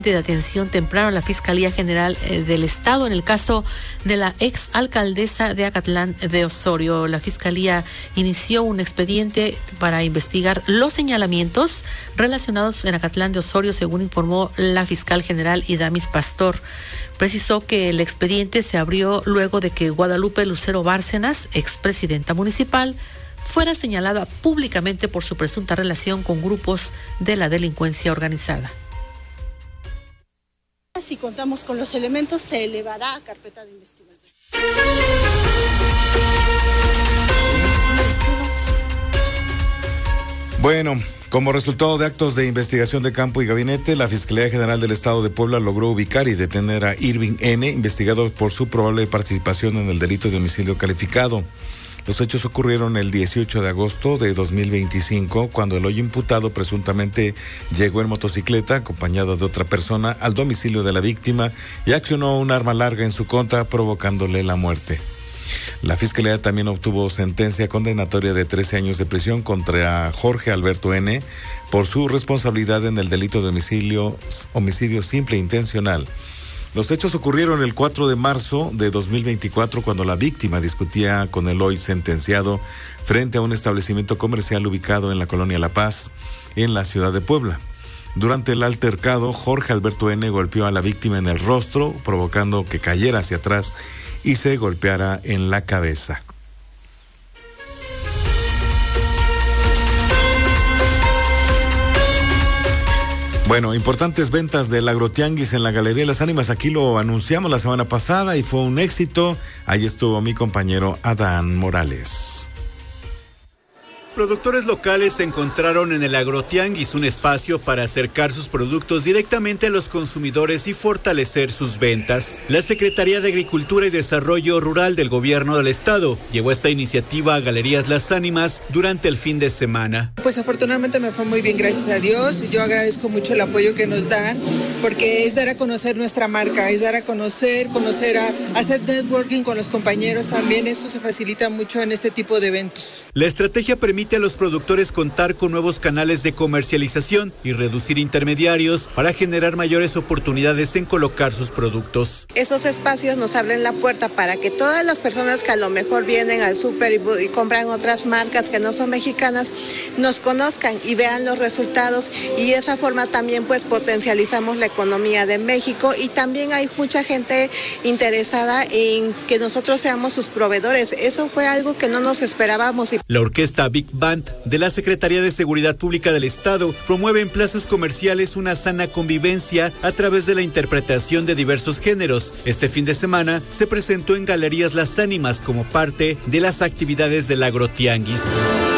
de atención temprana a la Fiscalía General del Estado en el caso de la ex alcaldesa de Acatlán de Osorio. La Fiscalía inició un expediente para investigar los señalamientos relacionados en Acatlán de Osorio, según informó la fiscal general Idamis Pastor. Precisó que el expediente se abrió luego de que Guadalupe Lucero Bárcenas, expresidenta municipal, fuera señalada públicamente por su presunta relación con grupos de la delincuencia organizada. Si contamos con los elementos, se elevará a carpeta de investigación. Bueno, como resultado de actos de investigación de campo y gabinete, la Fiscalía General del Estado de Puebla logró ubicar y detener a Irving N., investigado por su probable participación en el delito de homicidio calificado. Los hechos ocurrieron el 18 de agosto de 2025, cuando el hoy imputado presuntamente llegó en motocicleta, acompañado de otra persona, al domicilio de la víctima y accionó un arma larga en su contra, provocándole la muerte. La Fiscalía también obtuvo sentencia condenatoria de 13 años de prisión contra Jorge Alberto N. por su responsabilidad en el delito de homicidio simple e intencional. Los hechos ocurrieron el 4 de marzo de 2024, cuando la víctima discutía con el hoy sentenciado frente a un establecimiento comercial ubicado en la colonia La Paz, en la ciudad de Puebla. Durante el altercado, Jorge Alberto N. golpeó a la víctima en el rostro, provocando que cayera hacia atrás y se golpeara en la cabeza. Bueno, importantes ventas del agrotianguis en la Galería de las Ánimas. Aquí lo anunciamos la semana pasada y fue un éxito. Ahí estuvo mi compañero Adán Morales. Productores locales encontraron en el agrotianguis un espacio para acercar sus productos directamente a los consumidores y fortalecer sus ventas. La Secretaría de Agricultura y Desarrollo Rural del Gobierno del Estado llevó esta iniciativa a Galerías Las Ánimas durante el fin de semana. Pues afortunadamente me fue muy bien, gracias a Dios. Yo agradezco mucho el apoyo que nos dan, porque es dar a conocer nuestra marca, es dar a conocer, hacer networking con los compañeros también. Eso se facilita mucho en este tipo de eventos. La estrategia permite a los productores contar con nuevos canales de comercialización y reducir intermediarios para generar mayores oportunidades en colocar sus productos. Esos espacios nos abren la puerta para que todas las personas que a lo mejor vienen al súper y compran otras marcas que no son mexicanas, nos conozcan y vean los resultados, y de esa forma también pues potencializamos la economía de México, y también hay mucha gente interesada en que nosotros seamos sus proveedores. Eso fue algo que no nos esperábamos. La orquesta Big Band de la Secretaría de Seguridad Pública del Estado promueve en plazas comerciales una sana convivencia a través de la interpretación de diversos géneros. Este fin de semana se presentó en Galerías Las Ánimas como parte de las actividades del agrotianguis.